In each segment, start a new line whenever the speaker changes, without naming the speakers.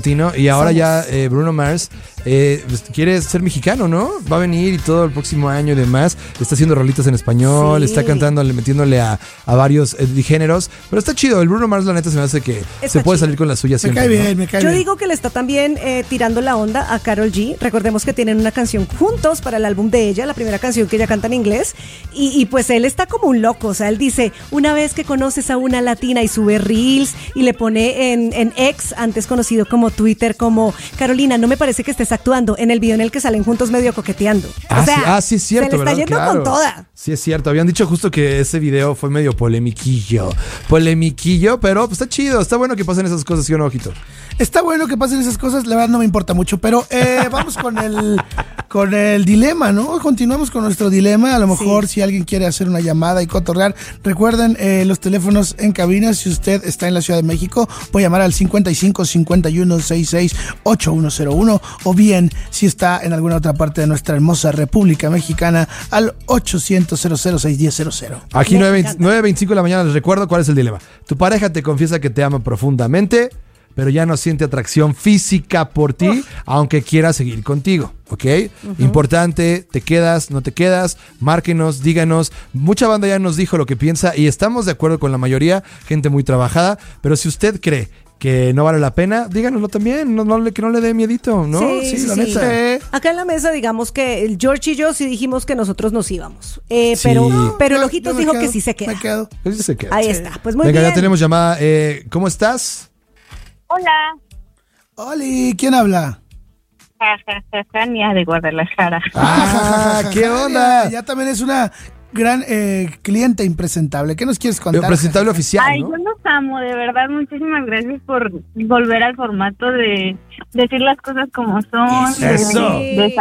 latino y ahora ya Bruno Mars pues, quiere ser mexicano, ¿no? Va a venir y todo el próximo año y demás. Está haciendo rolitas en español, está cantándole, metiéndole a varios géneros. Pero está chido. El Bruno Mars, la neta, se me hace que se puede salir con la suya siempre.
Me cae bien, me cae bien.
Yo digo que le está también tirando la onda a Karol G. Recordemos que tienen una canción juntos para el álbum de ella, la primera canción que ella canta en inglés. Y pues él está como un loco. O sea, él dice, una vez que conoces a una latina y sube reels y le pone en X, antes conocido como Twitter, como Carolina, no me parece que estés actuando, en el video en el que salen juntos medio coqueteando. O sea,
sí es cierto,
se le está yendo con toda.
Sí es cierto, habían dicho justo que ese video fue medio polemiquillo, pero pues está chido, está bueno que pasen esas cosas, ¿sí o no, ojito?
Está bueno que pasen esas cosas, la verdad no me importa mucho, pero vamos con el dilema, ¿no? Continuamos con nuestro dilema, a lo mejor si alguien quiere hacer una llamada y cotorrear, recuerden los teléfonos en cabina, si usted está en la Ciudad de México, puede llamar al 55 51 66 8101, o bien si está en alguna otra parte de nuestra hermosa República Mexicana, al 800 006100.
Aquí 9:25 de la mañana, les recuerdo cuál es el dilema. Tu pareja te confiesa que te ama profundamente, pero ya no siente atracción física por ti, aunque quiera seguir contigo, ¿ok? Importante, ¿te quedas, no te quedas? Márquenos, díganos. Mucha banda ya nos dijo lo que piensa y estamos de acuerdo con la mayoría, gente muy trabajada, pero si usted cree que no vale la pena, díganoslo también, que no le dé miedito, ¿no?
Sí,
la neta.
Acá en la mesa, digamos que el George y yo sí dijimos que nosotros nos íbamos. Pero el Ojitos dijo que sí se queda.
Me quedo.
Sí se queda.
Ahí está, pues muy bien.
Venga, ya tenemos llamada. ¿Cómo estás?
Hola.
Oli, ¿quién habla?
Jania de Guadalajara.
¿Qué onda?
Ya también es una gran cliente impresentable. ¿Qué nos quieres contar?
Impresentable oficial,
Ay,
¿no?
yo los amo, de verdad. Muchísimas gracias por volver al formato de decir las cosas como son.
Eso.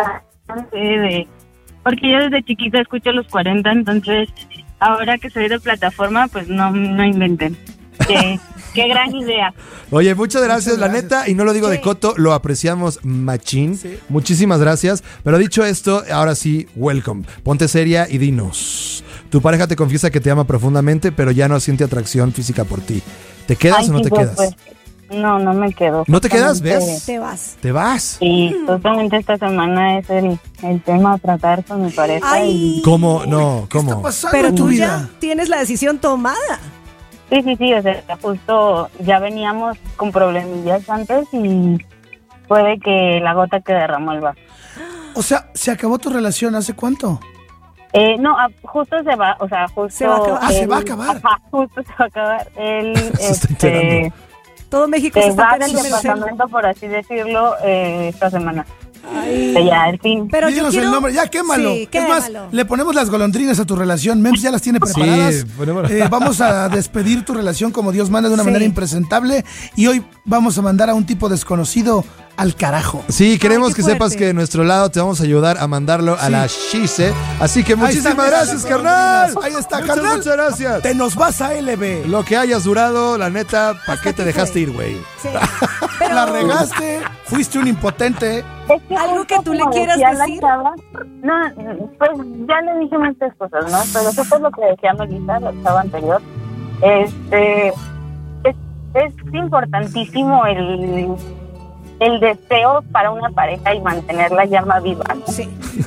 Porque yo desde chiquita escucho los 40, entonces ahora que soy de plataforma, pues no inventen. Qué gran idea.
Oye, muchas gracias, la neta, y no lo digo de coto, lo apreciamos machín. Sí. Muchísimas gracias. Pero dicho esto, ahora sí, welcome. Ponte seria y dinos. Tu pareja te confiesa que te ama profundamente, pero ya no siente atracción física por ti. ¿Te quedas o no te quedas?
Pues, no me quedo.
¿No te quedas? ¿Ves?
Te vas.
¿Te vas?
Sí, justamente esta semana es el tema a tratar con mi pareja.
Ay.
¿Cómo? No, ¿cómo?
¿Qué está pasando
Pero
en tu
tú
vida?
ya tienes la decisión tomada.
Sí, o sea, justo ya veníamos con problemillas antes y puede que la gota que derramó el vaso.
O sea, ¿se acabó tu relación hace cuánto?
No, justo se va, o sea, justo...
Se va a acabar.
Se va a acabar.
Ajá, justo se va a acabar. Él,
Se está enterando.
Todo México se
se
está
va del
pensando en hacerlo.
departamento, por así decirlo, esta semana.
Ay.
Ya, el fin.
Pero yo
Díganos
quiero...
el nombre, ya quémalo.
Sí,
Es más,
quémalo.
le ponemos las golondrinas a tu relación. Mems ya las tiene preparadas.
Sí, ponemos-
Vamos a despedir tu relación como Dios manda de una manera impresentable. Y hoy vamos a mandar a un tipo desconocido al carajo.
Sí, queremos
Ay, qué
que sepas
fuerte.
que de nuestro lado te vamos a ayudar a mandarlo a la Shise. Así que
Ahí
muchísimas
están
gracias,
esas
carnal.
golondrinas. Ahí está,
Muchas,
carnal.
Muchas gracias.
Te nos vas a LB.
Lo que hayas durado, la neta, ¿para qué te
aquí
dejaste
fue.
ir, güey?
Sí. Pero
La regaste, fuiste un impotente.
Es que
¿Algo que tú le
como
quieras
decía la
decir?
chava, no, pues ya le dije muchas cosas, ¿no? Pero eso es lo que decía Melissa, la chava anterior. Es importantísimo el deseo para una pareja y mantener la llama viva, ¿no?
Sí.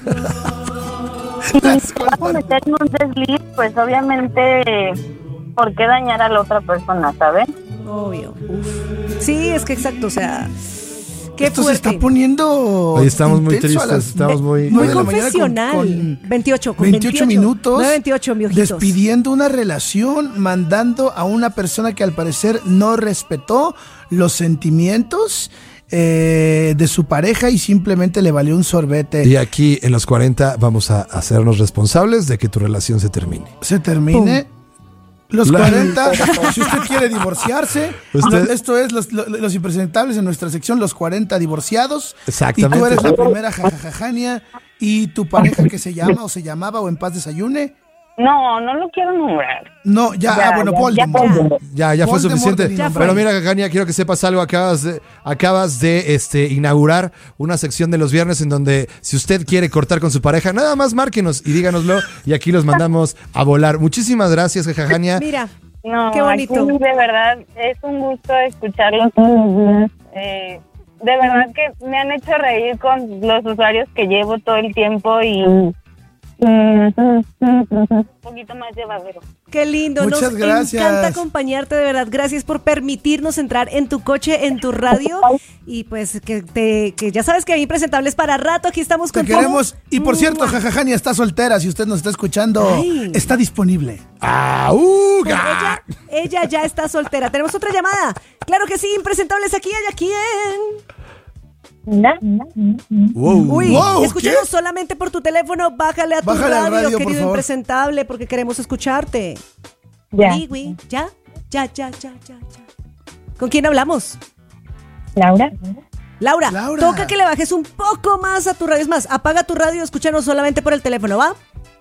Si vas a meter en un desliz, pues obviamente, ¿por qué dañar a la otra persona, sabes?
Obvio. Sí, es que exacto, o sea, qué
Esto
fuerte.
se está poniendo.
Hoy estamos muy
intenso a
tristes,
las
estamos muy-
9
Muy
de la mañana
confesional.
con
28
minutos.
9:28, mi ojitos.
Despidiendo una relación, mandando a una persona que al parecer no respetó los sentimientos de su pareja y simplemente le valió un sorbete.
Y aquí en los 40 vamos a hacernos responsables de que tu relación se termine.
Se termine. Los
La-
40, si usted quiere divorciarse,
Usted-
esto es los impresentables en nuestra sección, los 40 divorciados.
Exactamente.
Y tú eres la primera jajajajania y tu pareja que se llama o se llamaba o en paz desayune.
No lo quiero nombrar.
No, ya, bueno, Voldemort.
Ya fue
Voldemort
suficiente.
ni nombrado.
Pero mira, Gania, quiero que sepas algo. Acabas de inaugurar una sección de los viernes en donde si usted quiere cortar con su pareja, nada más márquenos y díganoslo y aquí los mandamos a volar. Muchísimas gracias, Jania.
Mira,
No,
qué bonito.
aquí, de verdad, es un gusto escucharlos. de verdad que me han hecho reír con los usuarios que llevo todo el tiempo y un poquito más llevadero.
Qué lindo,
Muchas
nos
gracias.
encanta acompañarte, de verdad. Gracias por permitirnos entrar en tu coche, en tu radio. Y pues que ya sabes que hay Impresentables para rato. Aquí estamos
Te
contigo.
queremos. Y por cierto, Jajajani está soltera. Si usted nos está escuchando,
Ay.
está disponible.
¡Auga!
Ella ya está soltera. Tenemos otra llamada. Claro que sí, Impresentables aquí. ¿Hay a quién?
Wow.
Uy,
Wow,
escúchanos
¿qué?
solamente por tu teléfono. Bájale a tu
Bájale al
radio,
radio, por
querido
favor.
Impresentable, porque queremos escucharte.
Ya.
Uy, ¿ya? Ya. ¿Con quién hablamos?
Laura.
Laura,
Laura.
toca que le bajes un poco más a tu radio. Es más, apaga tu radio, escúchanos solamente por el teléfono, ¿va?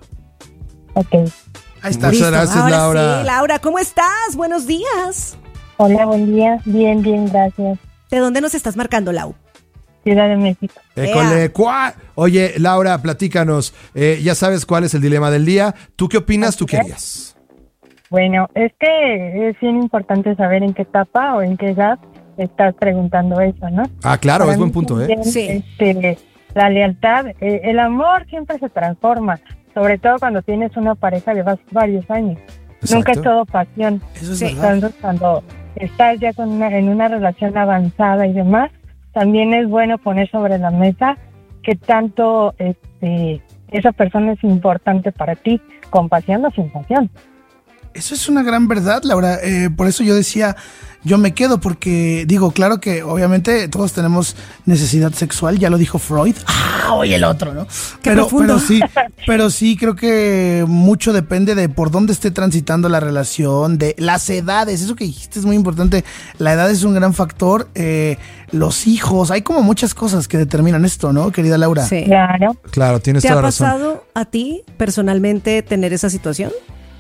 Ok.
Ahí está.
Muchas
Listo.
gracias,
Ahora
Laura.
sí, Laura, ¿cómo estás? Buenos días.
Hola, buen día. Bien, gracias.
¿De dónde nos estás marcando, Lau?
Ciudad de México.
École, Oye, Laura, platícanos. Ya sabes cuál es el dilema del día. ¿Tú qué opinas? ¿Tú qué harías?
Bueno, es que es bien importante saber en qué etapa o en qué edad estás preguntando eso, ¿no?
Ah, claro,
Para
es buen
mí
punto, ¿eh?
también,
Sí.
la lealtad, el amor siempre se transforma, sobre todo cuando tienes una pareja de varios años.
Exacto.
Nunca es todo pasión.
Eso es
Sí.
verdad.
Entonces, cuando estás ya en una relación avanzada y demás, también es bueno poner sobre la mesa que tanto esa persona es importante para ti, con pasión o sin pasión.
Eso es una gran verdad, Laura. Por eso yo decía, yo me quedo, porque digo, claro que obviamente todos tenemos necesidad sexual, ya lo dijo Freud. Oye, el otro, ¿no?
Qué profundo.
Pero sí, creo que mucho depende de por dónde esté transitando la relación, de las edades. Eso que dijiste es muy importante. La edad es un gran factor. Los hijos, hay como muchas cosas que determinan esto, ¿no, querida Laura?
Sí.
Claro.
Claro, tienes
¿Te
toda
ha
la razón.
pasado a ti personalmente tener esa situación?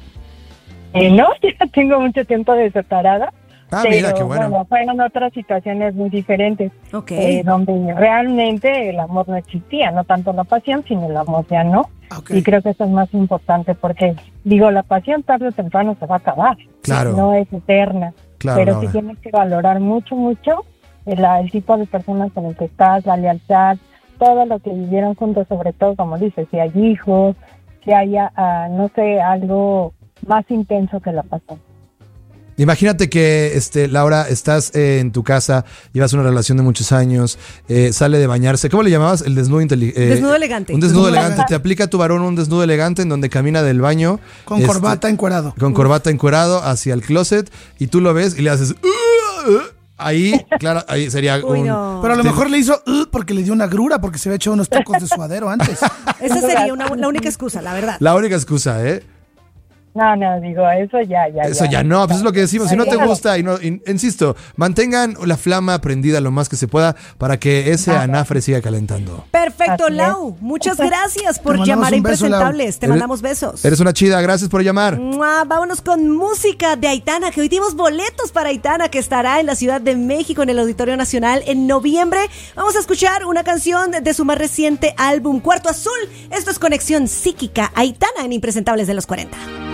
No, ya tengo mucho tiempo de separada.
Ah, mira, qué bueno.
Fueron otras situaciones muy diferentes,
Ok.
donde realmente el amor no existía, no tanto la pasión, sino el amor ya no.
Ok.
Y creo que eso es más importante porque, digo, la pasión tarde o temprano se va a acabar.
Claro.
No es eterna.
Claro,
pero
Laura.
sí tienes que valorar mucho el tipo de personas con el que estás, la lealtad, todo lo que vivieron juntos, sobre todo, como dices, si hay hijos, si haya, no sé, algo más intenso que la pasión.
Imagínate que, Laura, estás en tu casa, llevas una relación de muchos años, sale de bañarse. ¿Cómo le llamabas? El desnudo
Desnudo elegante.
Un desnudo
Desnudo
elegante.
elegante.
Te aplica tu varón un desnudo elegante en donde camina del baño.
Con corbata encuerado.
Con corbata encuerado hacia el closet y tú lo ves y le haces... Ahí, claro, ahí sería
Uy,
un...
no.
Pero a lo mejor le hizo porque le dio una grura, porque se había hecho unos tacos de suadero antes.
Esa sería la única excusa, la verdad.
La única excusa, ¿eh?
No, digo, eso ya.
Eso ya no, pues es lo que decimos. Si no te gusta, insisto, mantengan la flama prendida lo más que se pueda para que ese anafre siga calentando.
Perfecto,
Así es.
Lau. Muchas gracias por
mandamos
llamar a
un beso, Lau.
Impresentables. Te mandamos besos.
Eres una chida, gracias por llamar.
¡Mua! Vámonos con música de Aitana, que hoy tenemos boletos para Aitana, que estará en la Ciudad de México en el Auditorio Nacional en noviembre. Vamos a escuchar una canción de su más reciente álbum, Cuarto Azul. Esto es Conexión Psíquica, Aitana en Impresentables de los 40.